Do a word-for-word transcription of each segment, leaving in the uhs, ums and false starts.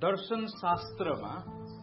दर्शन शास्त्रमा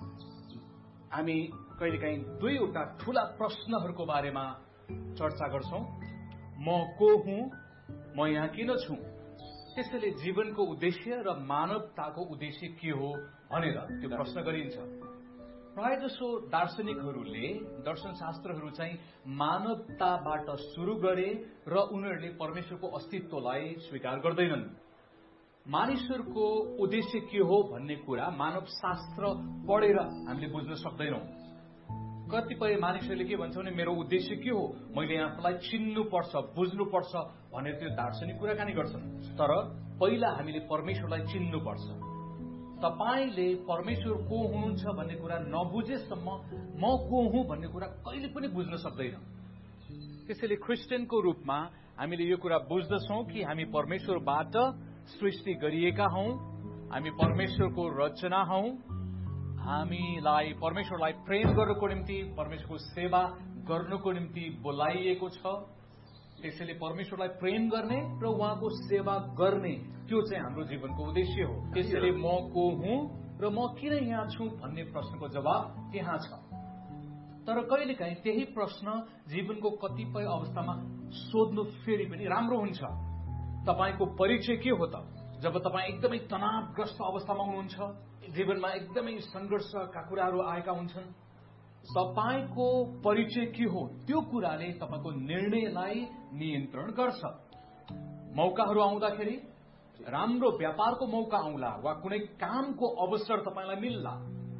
हामी कहिलेकाहीँ दुईवटा ठूला प्रश्नहरूको बारेमा चर्चा गर्छौं। म को हुँ, म यहाँ किन छु, त्यसैले जीवनको उद्देश्य र मानवताको उद्देश्य के हो भनेर त्यो प्रश्न गरिन्छ। प्रायजसो दार्शनिकहरूले दर्शन शास्त्रहरू चाहिँ मानवताबाट सुरु गरे र उनीहरूले परमेश्वरको अस्तित्वलाई स्वीकार गर्दैनन्। मानिसहरूको उद्देश्य के हो भन्ने कुरा मानव शास्त्र पढेर हामीले बुझ्न सक्दैनौं। कतिपय मानिसहरूले के भन्छ भने मेरो उद्देश्य के हो, मैले आफूलाई चिन्नुपर्छ, बुझ्नुपर्छ भनेर त्यो दार्शनिक कुराकानी गर्छन्। तर पहिला हामीले परमेश्वरलाई चिन्नुपर्छ। तपाईले परमेश्वर को हुनुहुन्छ भन्ने कुरा नबुझेसम्म म को हुँ भन्ने कुरा कहिले पनि बुझ्न सक्दैन। त्यसैले क्रिस्चियनको रूपमा हामीले यो कुरा बुझ्दछौं कि हामी परमेश्वरबाट सृष्टि गरिएका हौं, हामी परमेश्वरको रचना हौं, हामीलाई परमेश्वरलाई प्रेम गर्नको निम्ति, परमेश्वरको सेवा गर्नको निम्ति बोलाइएको छ। त्यसैले परमेश्वरलाई प्रेम गर्ने र उहाँको सेवा गर्ने त्यो चाहिँ हाम्रो जीवनको उद्देश्य हो। त्यसैले म को हुँ र म किन यहाँ छु भन्ने प्रश्नको जवाब त्यहाँ छ। तर कहिलेकाहीँ त्यही प्रश्न जीवनको कतिपय अवस्थामा सोध्नु फेरि पनि राम्रो हुन्छ। तपाईको परिचय के हो त? जब तपाईँ एकदमै तनावग्रस्त अवस्थामा हुनुहुन्छ, जीवनमा एकदमै संघर्षका कुराहरू आएका हुन्छन्, तपाईको परिचय के हो त्यो कुराले तपाईको निर्णयलाई नियन्त्रण गर्छ। मौकाहरू आउँदाखेरि, राम्रो व्यापारको मौका आउला वा कुनै कामको अवसर तपाईलाई मिल्ला,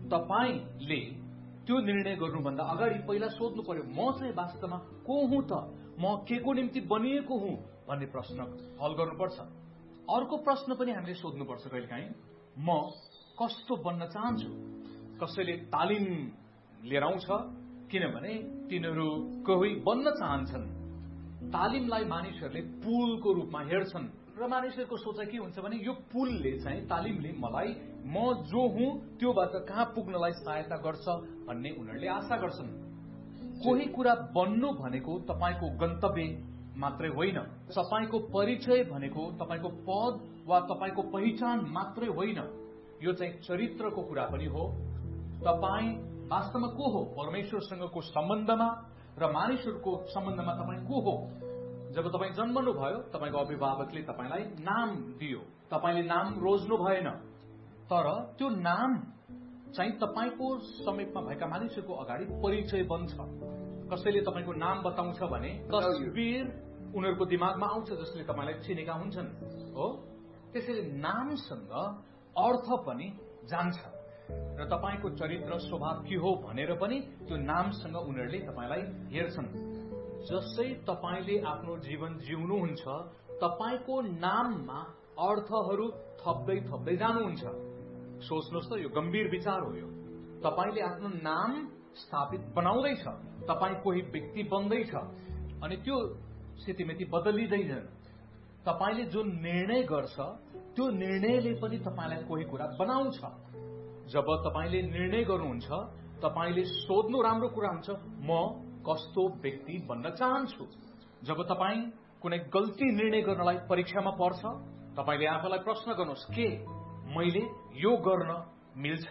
तपाईले त्यो निर्णय गर्नुभन्दा अगाडि पहिला सोध्नु पर्यो, म चाहिँ वास्तवमा को हुँ त, म के को निम्ति बनिएको हुँ भन्ने प्रश्न हल गर्नुपर्छ। अर्को प्रश्न पनि हामीले सोध्नुपर्छ कहिलेकाहीँ, म कस्तो बन्न चाहन्छु। कसैले तालिम लिएर आउँछ किनभने तिनीहरू कोही बन्न चाहन्छन्। तालिमलाई मानिसहरूले पुलको रूपमा हेर्छन् र मानिसहरूको सोचाइ के हुन्छ भने यो पुलले चाहिँ, तालिमले मलाई म जो हुँ त्योबाट कहाँ पुग्नलाई सहायता गर्छ भन्ने उनीहरूले आशा गर्छन्। कोही कुरा बन्नु भनेको तपाईको गन्तव्य मात्रै होइन, तपाईको परिचय भनेको तपाईको पद वा तपाईको पहिचान मात्रै होइन, यो चाहिँ चरित्रको कुरा पनि हो। तपाई वास्तवमा को हो परमेश्वरसँगको सम्बन्धमा र मानिसहरूको सम्बन्धमा तपाईँ को हो। जब तपाईँ जन्मनु भयो, तपाईको अभिभावकले तपाईलाई नाम दियो, तपाईले नाम रोज्नु भएन, तर त्यो नाम चाहिँ तपाईको समीपमा भएका मानिसहरूको अगाडि परिचय बन्छ। कसैले तपाईको नाम बताउँछ भने तस्बिर उनीहरूको दिमागमा आउँछ जसले तपाईलाई चिनेका हुन्छन् हो। त्यसैले नामसँग अर्थ पनि जान्छ र तपाईको चरित्र स्वभाव के हो भनेर पनि त्यो नामसँग उनीहरूले तपाईलाई हेर्छन्। जसै तपाईले आफ्नो जीवन जिउनुहुन्छ, तपाईको नाममा अर्थहरू थप्दै थप्दै जानुहुन्छ। सोच्नुहोस् त, यो गम्भीर विचार हो। यो तपाईले आफ्नो नाम स्थापित बनाउँदैछ, तपाई कोही व्यक्ति बन्दैछ अनि त्यो स्थितिमिति बदलिँदैन। तपाईले जुन निर्णय गर्छ त्यो निर्णयले पनि तपाईलाई कोही कुरा बनाउँछ। जब तपाईले निर्णय गर्नुहुन्छ, तपाईले सोध्नु राम्रो कुरा हुन्छ, म कस्तो व्यक्ति बन्न चाहन्छु। जब तपाई कुनै गल्ती निर्णय गर्नलाई परीक्षामा पर्छ, तपाईले आफूलाई प्रश्न गर्नुहोस्, के मैले यो गर्न मिल्छ?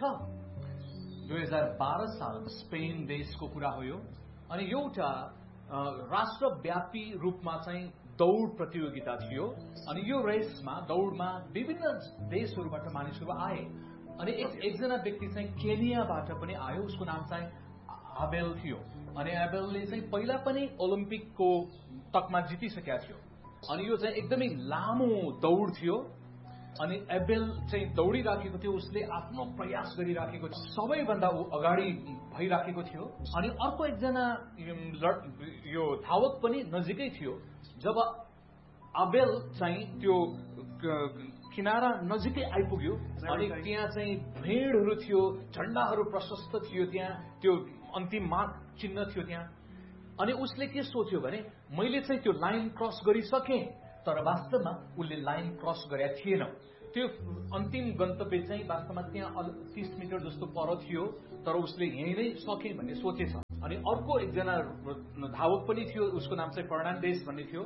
दुई हजार बाह्र साल स्पेन देशको कुरा हो यो। अनि एउटा राष्ट्रव्यापी रूपमा चाहिँ दौड प्रतियोगिता थियो अनि यो रेसमा, दौडमा विभिन्न देशहरूबाट मानिसहरू आए अनि एक एकजना व्यक्ति चाहिँ केनियाबाट पनि आयो। उसको नाम चाहिँ आबेल थियो अनि आबेलले चाहिँ पहिला पनि ओलम्पिकको तकमा जितिसकेका थियो अनि यो चाहिँ एकदमै लामो दौड थियो अनि एबेल चाहिँ दौडिराखेको थियो। उसले आफ्नो प्रयास गरिराखेको थियो, सबैभन्दा ऊ अगाडि भइराखेको थियो अनि अर्को एकजना यो धावक पनि नजिकै थियो। जब आबेल चाहिँ त्यो किनारा नजिकै आइपुग्यो अनि त्यहाँ चाहिँ भेडहरू थियो, झण्डाहरू प्रशस्त थियो, त्यहाँ त्यो अन्तिम मार्ग चिन्ह थियो त्यहाँ। अनि उसले के सोच्यो भने मैले चाहिँ त्यो लाइन क्रस गरिसकेँ, तर वास्तवमा उसले लाइन क्रस गरेका थिएन। त्यो अन्तिम गन्तव्य चाहिँ वास्तवमा त्यहाँ तीस मिटर जस्तो पर थियो, तर उसले यही नै सके भन्ने सोचेछ। अनि अर्को एकजना धावक पनि थियो, उसको नाम चाहिँ फर्नान्डेस भन्ने थियो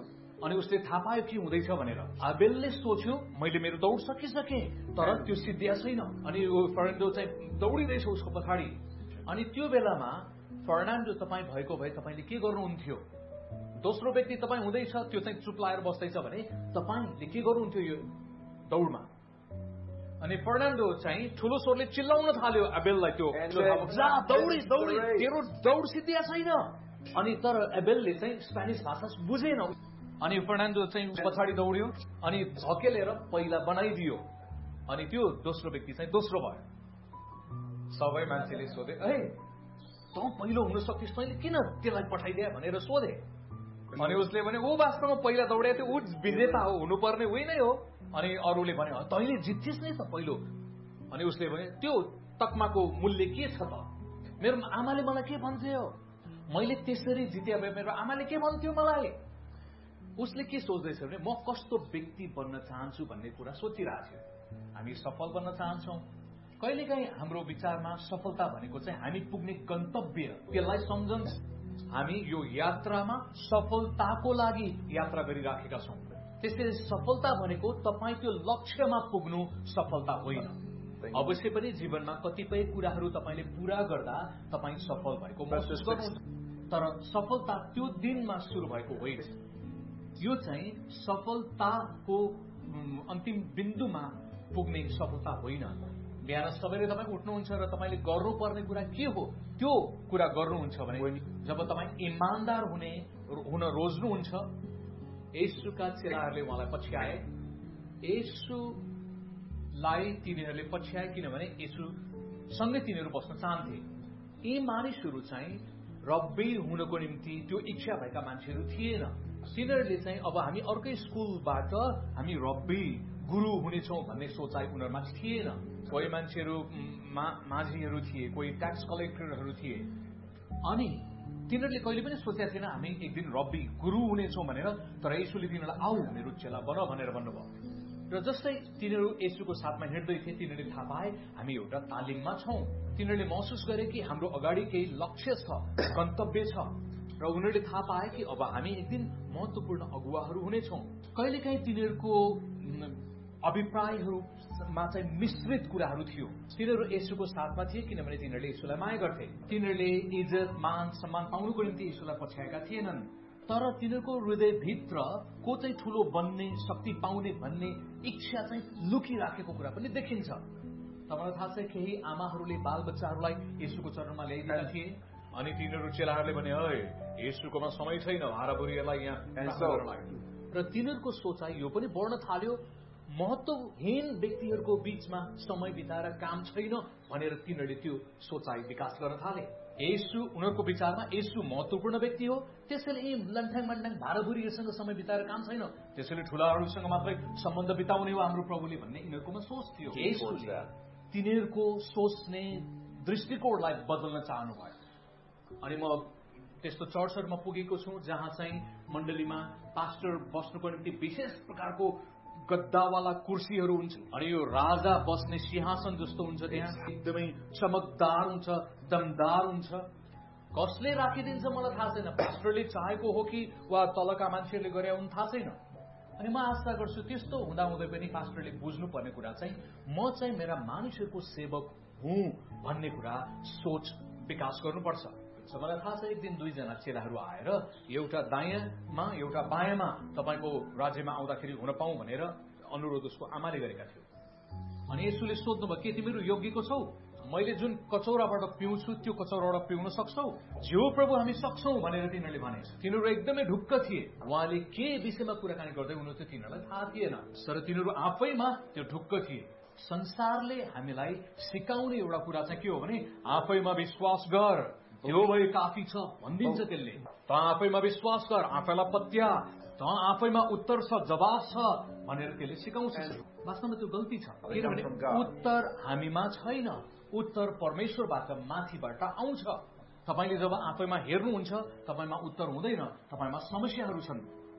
अनि उसले थाहा पायो के हुँदैछ भनेर। आबेलले सोच्यो मैले मेरो दौड सकिसके, तर त्यो सिद्धिया छैन। अनि फर्नान्डो चाहिँ दौडिँदैछ उसको पछाडि। अनि त्यो बेलामा फर्नान्डो तपाईँ भएको भए तपाईँले के गर्नुहुन्थ्यो? दोस्रो व्यक्ति तपाईँ हुँदैछ, त्यो चाहिँ चुप लाएर बस्दैछ भने तपाईँले के गर्नुहुन्थ्यो यो दौडमा? अनि फर्नान्डो चाहिँ ठुलो स्वरले चिल्लाउन थाल्यो एबेललाई, त्यो दौडी दौडी तेरो दौड सिद्धिया छैन। अनि तर एबेलले चाहिँ स्पेनिस भाषा बुझेन। अनि फर्नान्डो चाहिँ पछाडि दौड्यो अनि झकेलेर पहिला बनाइदियो। अनि त्यो दोस्रो व्यक्ति चाहिँ दोस्रो भयो। सबै मान्छेले सोधे, ए त पहिलो हुन सक्थिस्, तैँले किन त्यसलाई पठाइदिए भनेर सोधे। अनि उसले भने ऊ वास्तवमा पहिला दौडेको थियो, ऊ विजेता हो, हुनुपर्ने उही नै हो। अनि अरूले भने तैँले जित्थिस् नै त पहिलो। अनि उसले भने त्यो तकमाको मूल्य के छ त? मेरो आमाले मलाई के भन्थ्यो? मैले त्यसरी जिते भए मेरो आमाले के भन्थ्यो मलाई? उसले के सोच्दैछ भने म कस्तो व्यक्ति बन्न चाहन्छु भन्ने कुरा सोचिरहेको थियो। हामी सफल बन्न चाहन्छौँ। कहिलेकाहीँ हाम्रो विचारमा सफलता भनेको चाहिँ हामी पुग्ने गन्तव्य, त्यसलाई सम्झन्छ। हामी यो यात्रामा सफलताको लागि यात्रा गरिराखेका छौँ। त्यसैले सफलता भनेको तपाईँ त्यो लक्ष्यमा पुग्नु सफलता होइन। अवश्य पनि जीवनमा कतिपय कुराहरू तपाईँले पूरा गर्दा तपाईँ सफल भएको महसुस गर्नुहुन्छ, तर सफलता त्यो दिनमा सुरु भएको होइन। यो चाहिँ सफलताको अन्तिम बिन्दुमा पुग्ने सफलता होइन। बिहान सबैले तपाईँ उठ्नुहुन्छ र तपाईँले गर्नुपर्ने कुरा के हो त्यो कुरा गर्नुहुन्छ भने जब तपाईँ इमान्दार हुने हुन रोज्नुहुन्छ। येशूका चेलाहरूले उहाँलाई पछ्याए। येशूलाई तिनीहरूले पछ्याए किनभने येशूसँगै तिनीहरू बस्न चाहन्थे। यी मानिसहरू चाहिँ रब्बी हुनको निम्ति त्यो इच्छा भएका मान्छेहरू थिएन। तिनीहरूले चाहिँ अब हामी अर्कै स्कुलबाट हामी रब्बी गुरु हुनेछौँ भन्ने सोचाइ उनीहरूमा थिएन। कोही मान्छेहरू माझीहरू थिए, कोही ट्याक्स कलेक्टरहरू थिए। अनि तिनीहरूले कहिले पनि सोचेका थिएन हामी एक दिन रब्बी गुरु हुनेछौँ भनेर। तर येशूले तिनीहरूलाई आऊ मेरो चेला बन भनेर भन्नुभयो। र जस्तै तिनीहरू येशूको साथमा हिँड्दै थिए तिनीहरूले थाहा पाए हामी एउटा तालिममा छौँ। तिनीहरूले महसुस गरे कि हाम्रो अगाडि केही लक्ष्य छ, गन्तव्य छ। र उनीहरूले थाहा पाए कि अब हामी एक दिन महत्वपूर्ण अगुवाहरू हुनेछौँ। कहिलेकाहीँ तिनीहरूको अभिप्रायहरूमा चाहिँ मिश्रित कुराहरू थियो। तिनीहरू येशूको साथमा थिए किनभने तिनीहरूले येशूलाई माया गर्थे। तिनीहरूले इज्जत मान सम्मान पाउनुको निम्ति येशूलाई पछ्याएका थिएनन्। तर तिनीहरूको हृदयभित्र को चाहिँ ठुलो बन्ने, शक्ति पाउने भन्ने इच्छा चाहिँ लुकिराखेको कुरा पनि देखिन्छ। तपाईँलाई थाहा छ केही आमाहरूले बाल बच्चाहरूलाई येशूको चरणमा ल्याइदिएका थिए। अनि तिनीहरू चेलाहरूले भने है येशूकोमा समय छैन भाराबुरीहरूलाई यहाँ। र तिनीहरूको सोचाइ यो पनि बढ्न थाल्यो, महत्वहीन व्यक्तिहरूको बीचमा समय बिताएर काम छैन भनेर तिनीहरूले त्यो सोचाइ विकास गर्न थाले। येशू उनीहरूको विचारमा येशू महत्वपूर्ण व्यक्ति हो, त्यसैले यी लन्ठ्याङ मन्ठ्याङ भाराबुरीहरूसँग समय बिताएर काम छैन, त्यसैले ठुलाहरूसँग मात्रै सम्बन्ध बिताउने हो हाम्रो प्रभुले भन्ने यिनीहरूकोमा सोच थियो। येशूले तिनीहरूको सोच्ने दृष्टिकोणलाई बदल्न चाहनु भयो। अनि म त्यस्तो चर्चहरूमा पुगेको छु जहाँ चाहिँ मण्डलीमा पास्टर बस्नुको निम्ति विशेष प्रकारको गद्दावाला कुर्सीहरू हुन्छ। अनि यो राजा बस्ने सिंहासन जस्तो हुन्छ, त्यहाँ एकदमै चमकदार हुन्छ, दमदार हुन्छ। कसले राखिदिन्छ मलाई थाहा छैन, पास्टरले चाहेको हो कि वा तलका मान्छेहरूले गरे हुन् थाहा छैन। अनि म आशा गर्छु त्यस्तो हुँदाहुँदै पनि पास्टरले बुझ्नुपर्ने कुरा चाहिँ म चाहिँ मेरा मानिसहरूको सेवक हुँ भन्ने कुरा सोच विकास गर्नुपर्छ। मलाई थाहा छ एक दिन दुईजना चेलाहरू आएर एउटा दायाँमा एउटा बायाँमा तपाईँको राज्यमा आउँदाखेरि हुन पाऊँ भनेर अनुरोध उसको आमाले गरेका थियो। अनि येशूले सोध्नुभयो के तिमीहरू योग्यको छौ? मैले जुन कचौराबाट पिउँछु त्यो कचौराबाट पिउन सक्छौ? ज्यू प्रभु हामी सक्छौ भनेर तिनीहरूले भने। तिनीहरू एकदमै ढुक्क थिए। उहाँले के विषयमा कुराकानी गर्दै हुनुहुन्थ्यो तिनीहरूलाई थाहा थिएन, तर तिनीहरू आफैमा त्यो ढुक्क थिए। संसारले हामीलाई सिकाउने एउटा कुरा चाहिँ के हो भने आफैमा विश्वास गर, त्यो भए काफी छ भनिदिन्छ त्यसले। त आफैमा विश्वास गर, आफैलाई पत्या, त आफैमा उत्तर छ, जवाब छ भनेर त्यसले सिकाउँछ। वास्तवमा त्यो गल्ती छ, किनभने उत्तर हामीमा छैन, उत्तर परमेश्वरबाट माथिबाट आउँछ। तपाईँले जब आफैमा हेर्नुहुन्छ तपाईँमा उत्तर हुँदैन, तपाईँमा समस्याहरू छन्।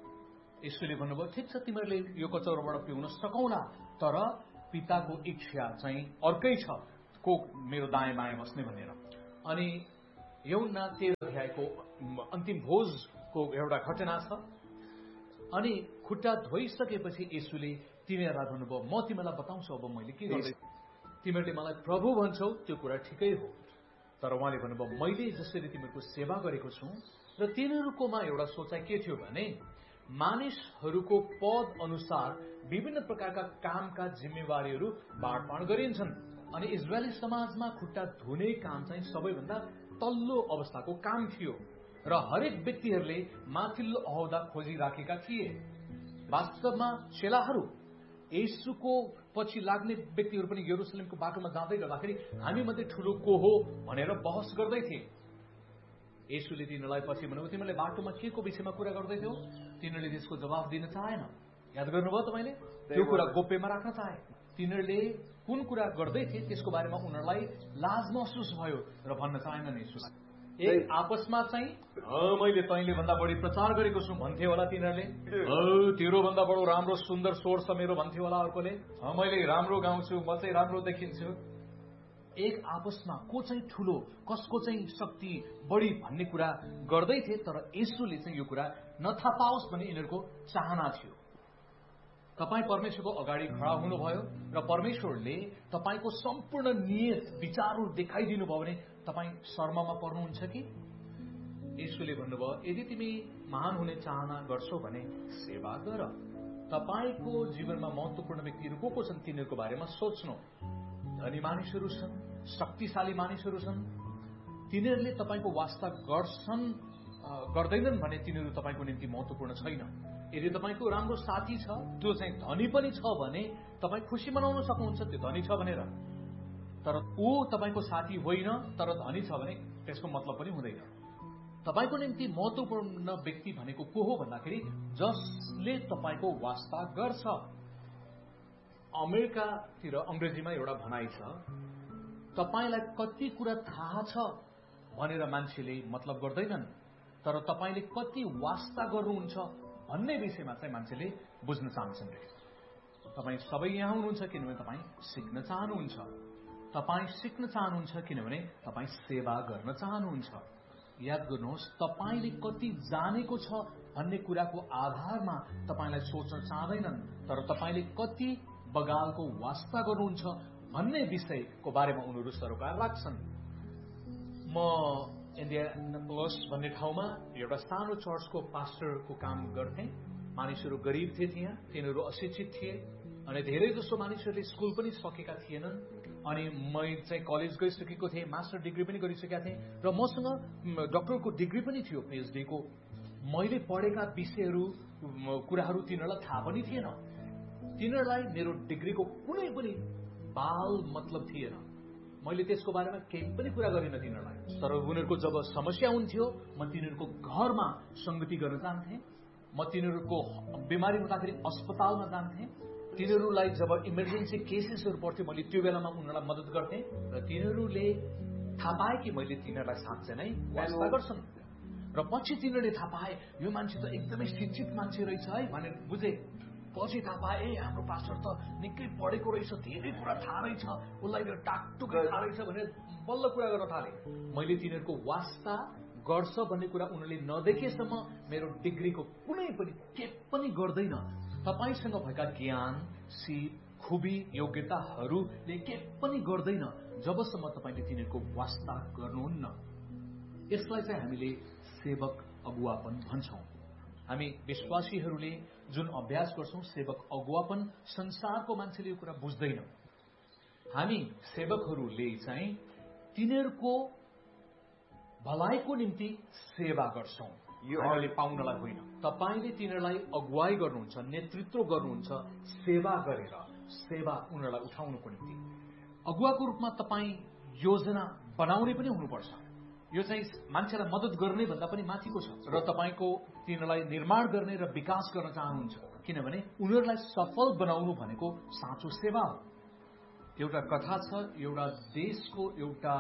यसैले भन्नुभयो ठिक छ तिमीहरूले यो कचौराबाट पिउन सकौला, तर पिताको इच्छा चाहिँ अर्कै छ, को मेरो दायाँ बायाँ बस्ने भनेर। अनि यूहन्ना तेह्र अध्यायको अन्तिम भोजको एउटा घटना छ। अनि खुट्टा धोइसकेपछि येशूले तिनीहरूलाई भन्नुभयो, म तिमीलाई बताउँछु अब मैले के गर्दै, तिमीहरूले मलाई प्रभु भन्छौ त्यो कुरा ठिकै हो, तर उहाँले भन्नुभयो मैले जसरी तिमीहरूको सेवा गरेको छु। र तिनीहरूकोमा एउटा सोचाइ के थियो भने मानिसहरूको पद अनुसार विभिन्न प्रकारका कामका जिम्मेवारीहरू बाँडफाँड गरिन्छन् अनि इजरायली समाजमा खुट्टा धुने काम चाहिँ सबैभन्दा तल्लो अवस्थाको काम थियो र हरेक व्यक्तिहरूले माथिल्लो अहदा खोजिराखेका थिए। वास्तवमा चेलाहरू येशूको पछि लाग्ने व्यक्तिहरू पनि यरुसलेमको बाटोमा जाँदै गर्दाखेरि हामी मध्ये ठूलो को हो भनेर बहस गर्दै थिए। येशूले तिनीहरूलाई पछि भन्नुभयो तिमीले बाटोमा के को विषयमा कुरा गर्दै थियौ? तिनीहरूले त्यसको जवाब दिन चाहेन। याद गर्नुभयो तपाईँले? त्यो कुरा गोप्यमा राख्न चाहे। तिनीहरूले कुन कुरा गर्दै थिए त्यसको बारेमा उनीहरूलाई लाज महसुस भयो र भन्न चाहेनन् येशूलाई। एक आपसमा चाहिँ मैले तैँले भन्दा बढी प्रचार गरेको छु भन्थे होला तिनीहरूले, तेरो भन्दा बडो राम्रो सुन्दर स्वर छ मेरो भन्थे होला अर्कोले, मैले राम्रो गाउँछु, म चाहिँ राम्रो देखिन्छु। एक आपसमा को चाहिँ ठूलो, कसको चाहिँ शक्ति बढी भन्ने कुरा गर्दै थिए। तर येशूले चाहिँ यो कुरा नथा पाओस् भन्ने यिनीहरूको चाहना थियो। तपाईँ परमेश्वरको अगाडि खडा हुनुभयो र परमेश्वरले तपाईँको सम्पूर्ण नियत विचारहरू देखाइदिनु भयो भने तपाईँ शर्ममा पर्नुहुन्छ कि? येशूले भन्नुभयो यदि तिमी महान हुने चाहना गर्छौ भने सेवा गर। तपाईँको जीवनमा महत्वपूर्ण व्यक्तिहरू को को छन् तिनीहरूको बारेमा सोच्नु। धनी मानिसहरू छन्, शक्तिशाली मानिसहरू छन्, तिनीहरूले तपाईँको वास्ता गर्छन् गर्दैनन् भने तिनीहरू तपाईँको निम्ति महत्वपूर्ण छैन। यदि तपाईँको राम्रो साथी छ, त्यो चाहिँ धनी पनि छ भने तपाईँ खुसी मनाउन सक्नुहुन्छ त्यो धनी छ भनेर। तर ऊ तपाईँको साथी होइन तर धनी छ भने त्यसको मतलब पनि हुँदैन। तपाईँको निम्ति महत्वपूर्ण व्यक्ति भनेको को हो भन्दाखेरि जसले तपाईँको वास्ता गर्छ। अमेरिकातिर अंग्रेजीमा एउटा भनाइ छ, तपाईँलाई कति कुरा थाहा छ भनेर मान्छेले मतलब गर्दैनन्, तर तपाईँले कति वास्ता गर्नुहुन्छ भन्ने विषयमा चाहिँ मान्छेले बुझ्न चाहन्छन्। तपाईँ सबै यहाँ हुनुहुन्छ किनभने तपाईँ सिक्न चाहनुहुन्छ, तपाईँ सिक्न चाहनुहुन्छ किनभने तपाईँ सेवा गर्न चाहनुहुन्छ। याद गर्नुहोस्, तपाईँले कति जानेको छ भन्ने कुराको आधारमा तपाईँलाई सोच्न चाहँदैनन्, तर तपाईँले कति बगालको वास्ता गर्नुहुन्छ भन्ने विषयको बारेमा उनीहरू सरोकार राख्छन्। म इन्डियानापोलिस भन्ने ठाउँमा एउटा सानो चर्चको पास्टरको काम गर्थेँ। मानिसहरू गरिब थिए, त्यहाँ तिनीहरू अशिक्षित थिए अनि धेरै जसो मानिसहरूले स्कुल पनि सकेका थिएनन्। अनि म चाहिँ कलेज गइसकेको थिएँ, मास्टर डिग्री पनि गरिसकेका थिएँ र मसँग डक्टरको डिग्री पनि थियो, पिएचडीको। मैले पढेका विषयहरू कुराहरू तिनीहरूलाई थाहा पनि थिएन। तिनीहरूलाई मेरो डिग्रीको कुनै पनि बाल मतलब थिएन। मैले त्यसको बारेमा केही पनि कुरा गरिनँ तिनीहरूलाई। तर उनीहरूको जब समस्या हुन्थ्यो म तिनीहरूको घरमा संगति गर्न जान्थेँ, म तिनीहरूको बिमारी हुँदाखेरि अस्पतालमा जान्थेँ, तिनीहरूलाई जब इमर्जेन्सी केसेसहरू पर्थ्यो मैले त्यो बेलामा उनीहरूलाई मद्दत गर्थेँ र तिनीहरूले थाहा पाए कि मैले तिनीहरूलाई साँच्चै नै वास्ता गर्छन्। र पछि तिनीहरूले थाहा पाए यो मान्छे त एकदमै शिक्षित मान्छे रहेछ है भनेर बुझे। पछि थाहा पाए ए हाम्रो पास्टर त निकै पढेको रहेछ, धेरै कुरा थाहा रहेछ, उसलाई टाकटुकै थाहा रहेछ भनेर बल्ल कुरा गर्न थाले। मैले तिनीहरूको वास्ता गर्छ भन्ने कुरा उनीहरूले नदेखेसम्म मेरो डिग्रीको कुनै पनि के पनि गर्दैन। तपाईसँग भएका ज्ञान, सिप, खुबी, योग्यताहरूले के पनि गर्दैन जबसम्म तपाईँले तिनीहरूको वास्ता गर्नुहुन्न। यसलाई चाहिँ हामीले सेवक अगुवापन भन्छौं। हामी विश्वासीहरूले जुन अभ्यास गर्छौं सेवक अगुवापन, संसारको मान्छेले यो कुरा बुझ्दैन। हामी सेवकहरूले चाहिँ तिनीहरूको भलाइको निम्ति सेवा गर्छौं, यो अरूले पाउनलाई होइन। तपाईले तिनीहरूलाई अगुवाई गर्नुहुन्छ, नेतृत्व गर्नुहुन्छ सेवा गरेर, सेवा उनीहरूलाई उठाउनको निम्ति। अगुवाको रूपमा तपाईँ योजना बनाउने पनि हुनुपर्छ। यो चाहिँ मान्छेलाई मद्दत गर्ने भन्दा पनि माथिको छ र तपाईको तिनीहरूलाई निर्माण गर्ने र विकास गर्न चाहनुहुन्छ, किनभने उनीहरूलाई सफल बनाउनु भनेको साँचो सेवा हो। एउटा कथा छ, एउटा देशको एउटा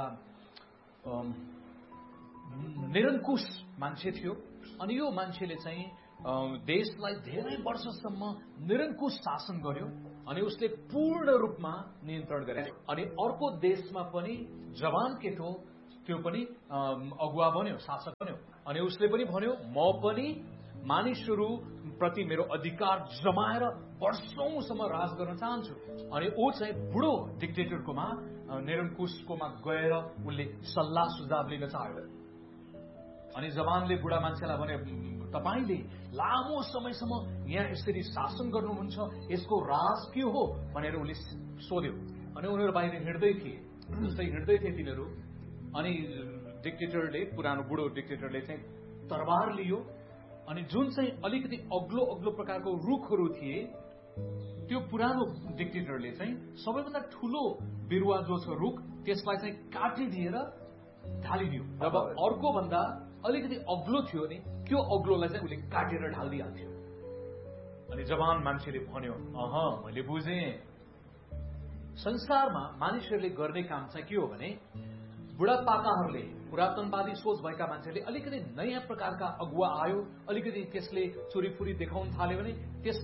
निरङ्कुश मान्छे थियो अनि यो मान्छेले चाहिँ देशलाई धेरै वर्षसम्म निरङ्कुश शासन गर्यो अनि उसले पूर्ण रूपमा नियन्त्रण गरे। अनि अर्को देशमा पनि जवान केटो त्यो पनि अगुवा बन्यो, शासक बन्यो अनि उसले पनि भन्यो म पनि मानिसहरू प्रति मेरो अधिकार जमाएर वर्षौंसम्म राज गर्न चाहन्छु। अनि ऊ चाहिँ बुढो डिक्टेटरकोमा निरङ्कुशकोमा गएर उनले सल्लाह सुझाव लिन चाह्यो। अनि जवानले बुढा मान्छेलाई भने, तपाईले लामो समयसम्म यहाँ यसरी शासन गर्नुहुन्छ, यसको राज के हो भनेर उनले सोध्यो। अनि उनीहरू बाहिर हिँड्दै थिए, जस्तै हिँड्दै थिए तिनीहरू। अनि डिक्टेटरले, पुरानो बुढो डिक्टेटरले चाहिँ तरबार लियो। अनि जुन चाहिँ अलिकति अग्लो अग्लो प्रकारको रुखहरू थिए, त्यो पुरानो डिक्टेटरले चाहिँ सबैभन्दा ठूलो बिरुवा जो छ रुख, त्यसलाई चाहिँ काटिदिएर ढालिदियो। जब अर्को भन्दा अलिकति अग्लो थियो नि, त्यो अग्लोलाई चाहिँ उसले काटेर ढालिदिहाल्थ्यो। अनि जवान मान्छेले भन्यो, अह मैले बुझेँ, संसारमा मानिसहरूले गर्ने काम चाहिँ के हो भने, बुढापाकाहरूले, पुरातनवादी सोच भएका मान्छेले अलिकति नयाँ प्रकारका अगुवा आयो, अलिकति त्यसले चोरीफुरी देखाउन थाल्यो भने त्यस